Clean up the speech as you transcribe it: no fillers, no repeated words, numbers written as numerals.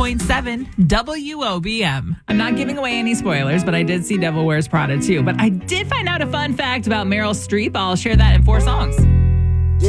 101.7 WOBM. I'm not giving away any spoilers, but I did see Devil Wears Prada too. But I did find out a fun fact about Meryl Streep. I'll share that in 4 songs.